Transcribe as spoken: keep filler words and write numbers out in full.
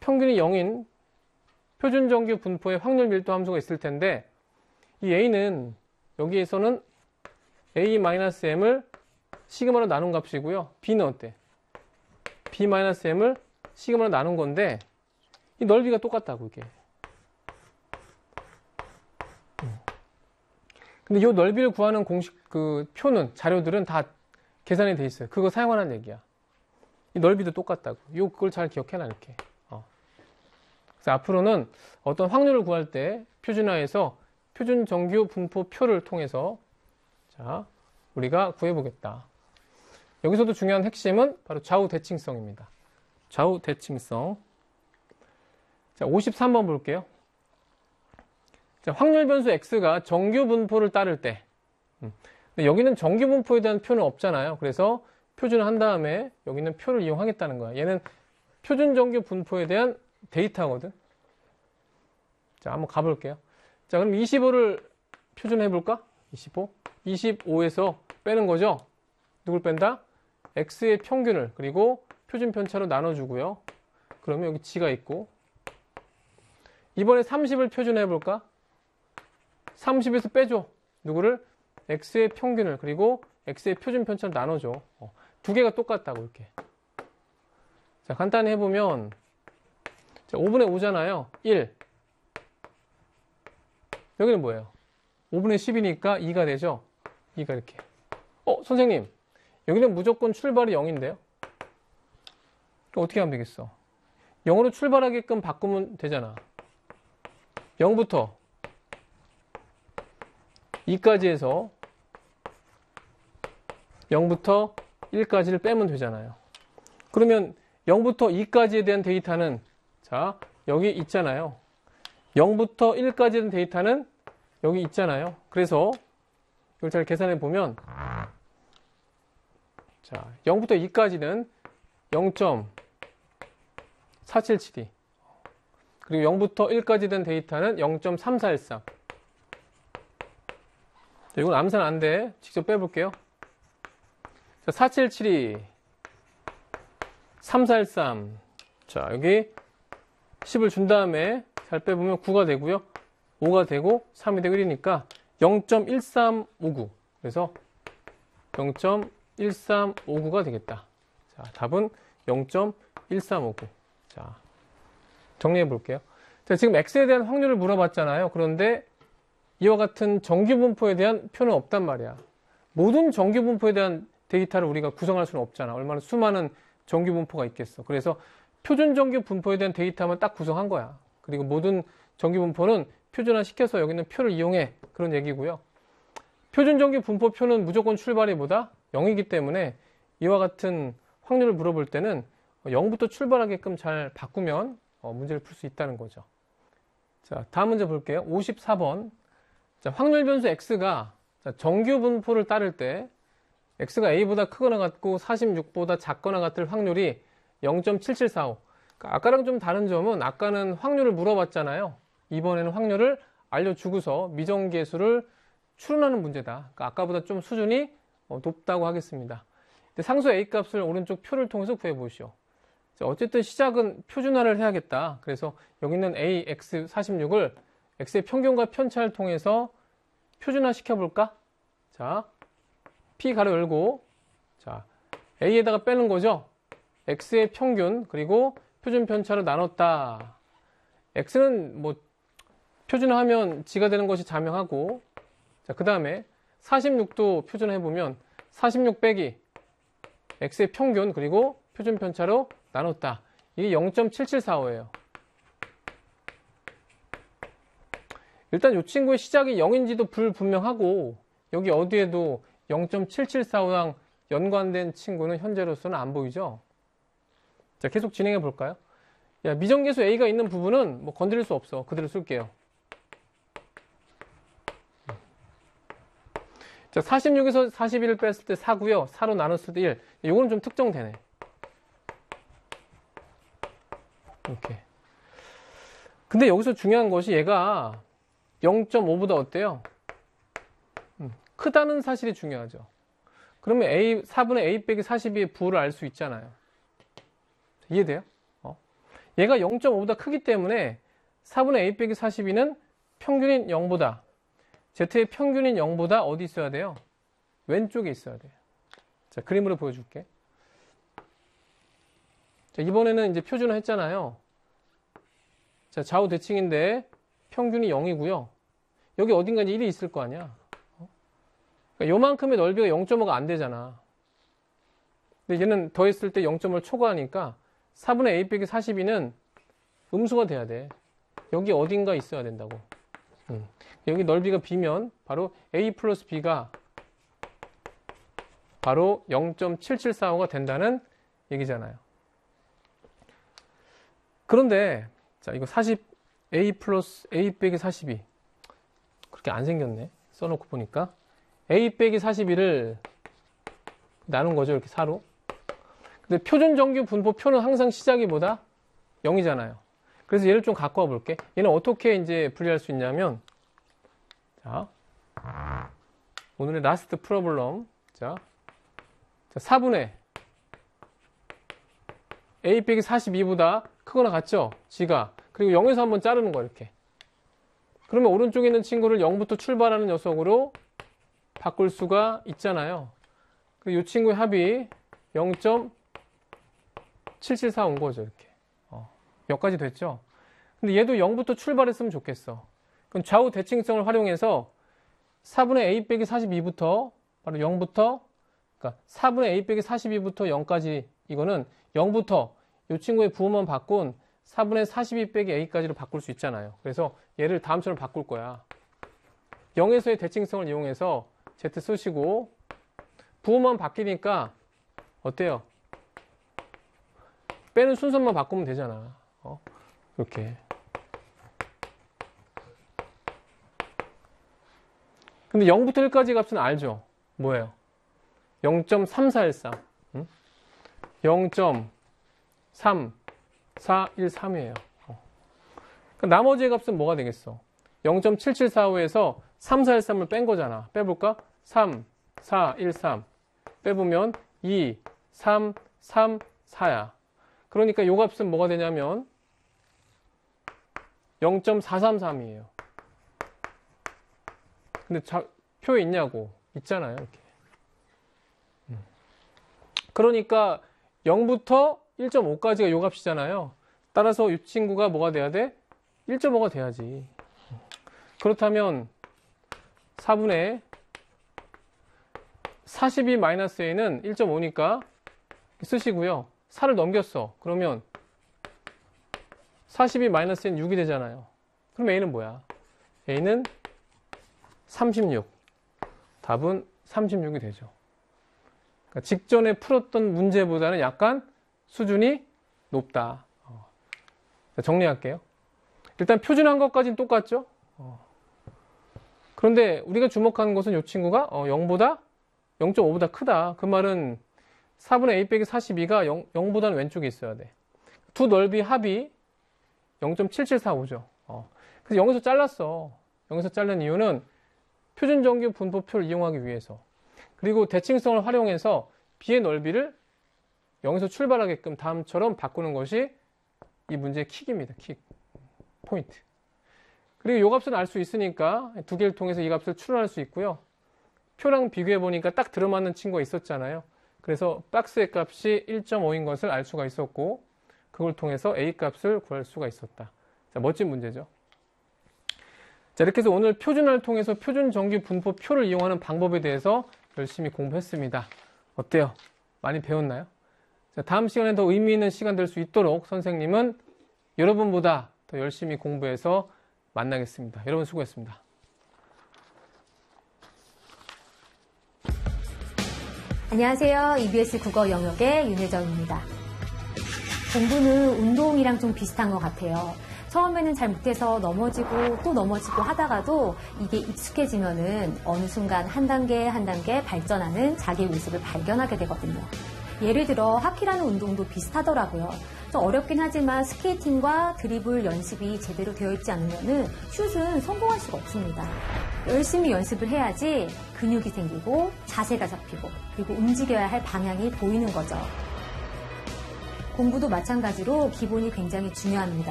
평균이 영인 표준정규 분포의 확률 밀도 함수가 있을 텐데, 이 A는 여기에서는 A-M을 시그마로 나눈 값이고요. B는 어때? B-M을 시그마로 나눈 건데, 이 넓이가 똑같다고, 이게. 근데 이 넓이를 구하는 공식, 그 표는, 자료들은 다 계산이 돼 있어요. 그거 사용하라는 얘기야. 이 넓이도 똑같다고. 요, 그걸 잘 기억해놔, 이렇게. 어. 그래서 앞으로는 어떤 확률을 구할 때 표준화해서 표준 정규 분포 표를 통해서 자, 우리가 구해보겠다. 여기서도 중요한 핵심은 바로 좌우 대칭성입니다. 좌우 대칭성. 자, 오십삼 번 볼게요. 자, 확률 변수 x가 정규 분포를 따를 때, 음. 근데 여기는 정규 분포에 대한 표는 없잖아요. 그래서 표준을 한 다음에 여기는 표를 이용하겠다는 거야. 얘는 표준 정규 분포에 대한 데이터거든. 자, 한번 가볼게요. 자, 그럼 이십오를 표준해 볼까? 이십오. 이십오에서 빼는 거죠. 누굴 뺀다? x의 평균을, 그리고 표준 편차로 나눠주고요. 그러면 여기 g가 있고, 이번에 삼십을 표준해 볼까? 삼십에서 빼줘. 누구를? x의 평균을, 그리고 x의 표준 편차로 나눠줘. 어, 두 개가 똑같다고, 이렇게. 자, 간단히 해보면, 자, 오분의 오잖아요. 일. 여기는 뭐예요? 오분의 십이니까 이가 되죠? 이가 이렇게. 어, 선생님. 여기는 무조건 출발이 영인데요? 그럼 어떻게 하면 되겠어? 영으로 출발하게끔 바꾸면 되잖아. 영부터 이까지 해서 영부터 일까지를 빼면 되잖아요. 그러면 영부터 이까지에 대한 데이터는 자, 여기 있잖아요. 영부터 일까지에 대한 데이터는 여기 있잖아요. 그래서 이걸 잘 계산해 보면 자, 영부터 이까지는 영 점 사칠칠이, 그리고 영부터 일까지 된 데이터는 영 점 삼사일삼. 이건 암산 안 돼. 직접 빼볼게요. 자, 사칠칠이, 삼사일삼. 자, 여기 십을 준 다음에 잘 빼보면 구가 되고요. 오가 되고 삼이 되고 일이니까 영 점 일삼오구. 그래서 영 점 일삼오구가 되겠다. 자, 답은 영 점 일삼오구. 자, 정리해 볼게요. 자, 지금 x에 대한 확률을 물어봤잖아요. 그런데 이와 같은 정규 분포에 대한 표는 없단 말이야. 모든 정규 분포에 대한 데이터를 우리가 구성할 수는 없잖아. 얼마나 수많은 정규 분포가 있겠어. 그래서 표준 정규 분포에 대한 데이터만 딱 구성한 거야. 그리고 모든 정규 분포는 표준화 시켜서 여기는 표를 이용해. 그런 얘기고요. 표준 정규 분포표는 무조건 출발이 뭐다? 영이기 때문에 이와 같은 확률을 물어볼 때는 영부터 출발하게끔 잘 바꾸면 문제를 풀 수 있다는 거죠. 자, 다음 문제 볼게요. 오십사 번. 자, 확률 변수 x가 정규 분포를 따를 때 x가 a보다 크거나 같고 사십육보다 작거나 같을 확률이 영 점 칠칠사오. 그러니까 아까랑 좀 다른 점은 아까는 확률을 물어봤잖아요. 이번에는 확률을 알려주고서 미정계수를 추론하는 문제다. 그러니까 아까보다 좀 수준이 높다고 하겠습니다. 상수 a 값을 오른쪽 표를 통해서 구해보시오. 어쨌든 시작은 표준화를 해야겠다. 그래서 여기 있는 a, x 사십육을 x의 평균과 편차를 통해서 표준화 시켜볼까? 자, p 가로 열고, 자, a에다가 빼는 거죠? x의 평균, 그리고 표준 편차로 나눴다. x는 뭐, 표준화하면 g가 되는 것이 자명하고, 자, 그 다음에 사십육도 표준화해보면 사십육 빼기 x의 평균, 그리고 표준 편차로 나눴다. 이게 영 점 칠칠사오예요. 일단 이 친구의 시작이 영인지도 불분명하고 여기 어디에도 영 점 칠칠사오랑 연관된 친구는 현재로서는 안 보이죠? 자, 계속 진행해 볼까요? 야, 미정계수 a가 있는 부분은 뭐 건드릴 수 없어. 그대로 쓸게요. 자, 사십육에서 사십일을 뺐을 때 사고요. 사로 나눴을 때 일. 이거는 좀 특정되네. 이렇게. 근데 여기서 중요한 것이 얘가 영 점 오보다 어때요? 음, 크다는 사실이 중요하죠. 그러면 A, 사분의 a 빼기 사십이의 부호를 알 수 있잖아요. 이해돼요? 어? 얘가 영 점 오보다 크기 때문에 사분의 a 빼기 사십이는 평균인 영보다, z의 평균인 영보다 어디 있어야 돼요? 왼쪽에 있어야 돼요. 자, 그림으로 보여줄게. 자, 이번에는 이제 표준화 했잖아요. 자, 좌우 대칭인데 평균이 영이고요. 여기 어딘가 일이 있을 거 아니야. 그러니까 요만큼의 넓이가 영 점 오가 안 되잖아. 근데 얘는 더했을 때 영 점 오를 초과하니까 사분의 a 빼기 사십이는 음수가 돼야 돼. 여기 어딘가 있어야 된다고. 음. 여기 넓이가 b면 바로 a 플러스 b가 바로 영 점 칠칠사오가 된다는 얘기잖아요. 그런데 자, 이거 사십 a 플러스 a 빼기 사십이 그렇게 안 생겼네. 써놓고 보니까 a 빼기 사십이를 나눈 거죠. 이렇게 사로. 근데 표준정규 분포 표는 항상 시작이 뭐다? 영이잖아요. 그래서 얘를 좀 갖고 와 볼게. 얘는 어떻게 이제 분리할 수 있냐면, 자, 오늘의 라스트 프로블럼. 자, 사분의 a 빼기 사십이보다 크거나 같죠? g가. 그리고 영에서 한번 자르는 거야, 이렇게. 그러면 오른쪽에 있는 친구를 영부터 출발하는 녀석으로 바꿀 수가 있잖아요. 이 친구의 합이 영 점 칠칠사 온 거죠, 이렇게. 어, 여기까지 됐죠? 근데 얘도 영부터 출발했으면 좋겠어. 그럼 좌우 대칭성을 활용해서 사분의 a 빼기 사십이부터 바로 영부터, 그러니까 사분의 a 빼기 사십이부터 영까지, 이거는 영부터 이 친구의 부호만 바꾼 사분의 사십이 빼기 a까지로 바꿀 수 있잖아요. 그래서 얘를 다음처럼 바꿀 거야. 영에서의 대칭성을 이용해서 z 쓰시고 부호만 바뀌니까 어때요? 빼는 순서만 바꾸면 되잖아. 어? 이렇게. 근데 영부터 일까지 값은 알죠? 뭐예요? 영 점 삼사일삼. 응? 영 점 삼사일삼이에요. 어. 그러니까 나머지의 값은 뭐가 되겠어? 영 점 칠칠사오에서 삼사일삼을 뺀 거잖아. 빼볼까? 삼, 사, 일, 삼. 빼보면 이, 삼, 삼, 사야. 그러니까 요 값은 뭐가 되냐면 영 점 사삼삼이에요. 근데 자, 표에 있냐고. 있잖아요. 이렇게. 그러니까 영부터 일 점 오까지가 요 값이잖아요. 따라서 이 친구가 뭐가 돼야 돼? 일 점 오가 돼야지. 그렇다면 사분의 사십이 마이너스 a는 일 점 오니까 쓰시고요. 사를 넘겼어. 그러면 사십이 마이너스 a는 육이 되잖아요. 그럼 a는 뭐야? a는 삼십육. 답은 삼십육이 되죠. 그러니까 직전에 풀었던 문제보다는 약간 수준이 높다. 어. 정리할게요. 일단 표준한 것까지는 똑같죠? 어. 그런데 우리가 주목하는 것은 이 친구가 어, 영보다 영 점 오보다 크다. 그 말은 사분의 a 빼기 사십이가 영, 영보다는 왼쪽에 있어야 돼. 두 넓이 합이 영 점 칠칠사오죠. 어. 그래서 영에서 잘랐어. 영에서 자른 이유는 표준정규 분포표를 이용하기 위해서. 그리고 대칭성을 활용해서 b의 넓이를 영에서 출발하게끔 다음처럼 바꾸는 것이 이 문제의 킥입니다. 킥. 포인트. 그리고 이 값은 알 수 있으니까 두 개를 통해서 이 값을 추론할 수 있고요. 표랑 비교해 보니까 딱 들어맞는 친구가 있었잖아요. 그래서 박스의 값이 일 점 오인 것을 알 수가 있었고 그걸 통해서 a 값을 구할 수가 있었다. 자, 멋진 문제죠. 자, 이렇게 해서 오늘 표준화를 통해서 표준정규 분포표를 이용하는 방법에 대해서 열심히 공부했습니다. 어때요? 많이 배웠나요? 자, 다음 시간에 더 의미 있는 시간 될 수 있도록 선생님은 여러분보다 더 열심히 공부해서 만나겠습니다. 여러분 수고했습니다. 안녕하세요. 이비에스 국어 영역의 윤혜정입니다. 공부는 운동이랑 좀 비슷한 것 같아요. 처음에는 잘 못해서 넘어지고 또 넘어지고 하다가도 이게 익숙해지면은 어느 순간 한 단계 한 단계 발전하는 자기의 모습을 발견하게 되거든요. 예를 들어 하키라는 운동도 비슷하더라고요. 좀 어렵긴 하지만 스케이팅과 드리블 연습이 제대로 되어 있지 않으면은 슛은 성공할 수가 없습니다. 열심히 연습을 해야지 근육이 생기고 자세가 잡히고 그리고 움직여야 할 방향이 보이는 거죠. 공부도 마찬가지로 기본이 굉장히 중요합니다.